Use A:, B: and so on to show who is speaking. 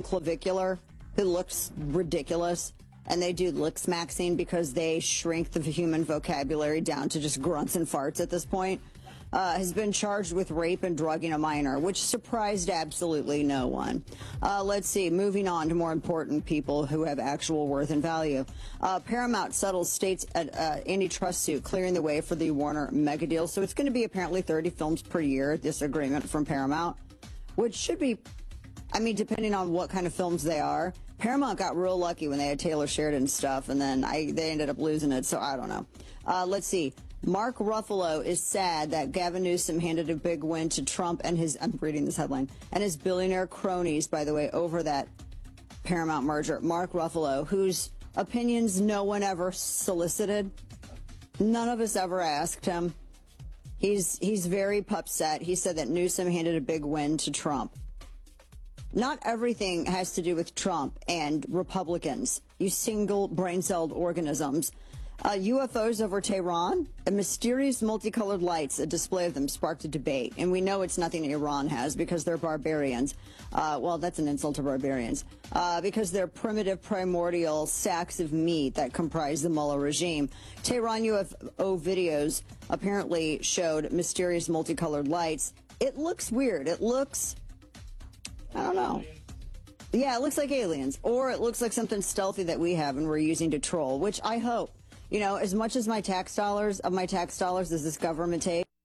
A: clavicular who looks ridiculous, and they do lick-smaxing because they shrink the human vocabulary down to just grunts and farts at this point, has been charged with rape and drugging a minor, which surprised absolutely no one. Let's see, moving on to more important people who have actual worth and value. Paramount settles state's antitrust suit, clearing the way for the Warner mega deal. So it's going to be apparently 30 films per year, this agreement from Paramount, which should be, I mean, depending on what kind of films they are. Paramount got real lucky when they had Taylor Sheridan stuff, and then they ended up losing it, so I don't know. Let's see. Mark Ruffalo is sad that Gavin Newsom handed a big win to Trump and his, I'm reading this headline, and his billionaire cronies, by the way, over that Paramount merger. Mark Ruffalo, whose opinions no one ever solicited. None of us ever asked him. He's very upset. He said that Newsom handed a big win to Trump. Not everything has to do with Trump and Republicans, you single brain-celled organisms. UFOs over Tehran, a mysterious multicolored lights, a display of them sparked a debate. And we know it's nothing Iran has because they're barbarians. Well, that's an insult to barbarians. Because they're primitive, primordial sacks of meat that comprise the Mullah regime. Tehran UFO videos apparently showed mysterious multicolored lights. It looks weird. It looks, I don't know. Yeah, it looks like aliens. Or it looks like something stealthy that we have and we're using to troll, which I hope. You know, as much as my tax dollars, as this government takes,